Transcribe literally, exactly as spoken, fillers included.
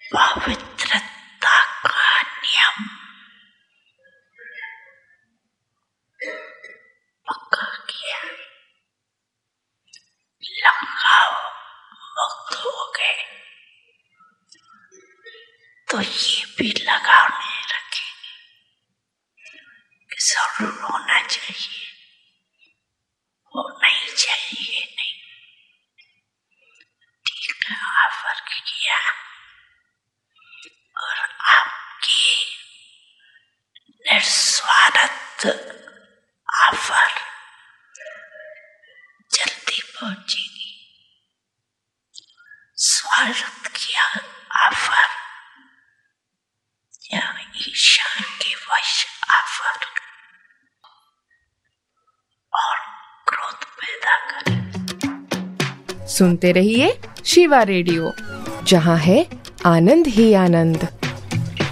पवित्रता का नियम पक्का किया, लगाव मुक्त हो गए, तो ये भी लगाव नहीं रखेंगे कि जरूर होना चाहिए, वो नहीं चाहिए, नहीं ठीक है। ऑफर किया और आपकी निस्वार्थ ऑफर जल्दी पहुंचेगी। स्वार्थ किया ऑफर या ईर्ष्या के वश ऑफर और क्रोध पैदा करे। सुनते रहिए शिवा रेडियो, जहां है आनंद ही आनंद।